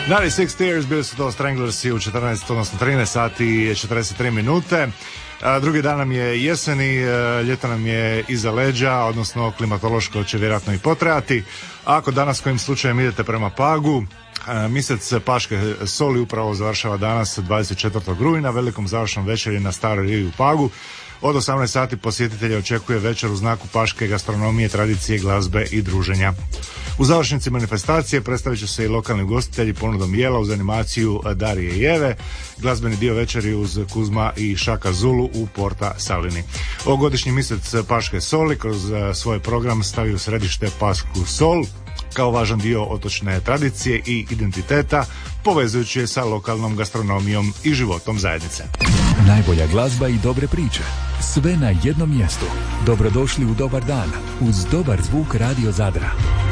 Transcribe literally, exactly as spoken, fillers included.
ninety-six Tears bili su to Stranglersi u četrnaest, odnosno trinaest sati i četrdeset tri minute. A, drugi dan nam je jeseni, ljeto nam je iza leđa, odnosno klimatološko će vjerojatno i potrajati. Ako danas kojim slučajem idete prema Pagu, a, mjesec Paške soli upravo završava danas dvadeset četvrtog rujna, velikom završnom večeri na Staroj rivi u Pagu. Od osamnaest sati posjetitelja očekuje večer u znaku paške gastronomije, tradicije, glazbe i druženja. U završnici manifestacije predstavit će se i lokalni ugostitelji ponudom jela uz animaciju Darije i Eve, glazbeni dio večeri uz Kuzma i Šaka Zulu u Porta Salini. Ovogodišnji mjesec Paške soli kroz svoj program stavi u središte Pašku sol kao važan dio otočne tradicije i identiteta, povezujući je sa lokalnom gastronomijom i životom zajednice. Najbolja glazba i dobre priče. Sve na jednom mjestu. Dobrodošli u Dobar dan uz dobar zvuk Radio Zadra.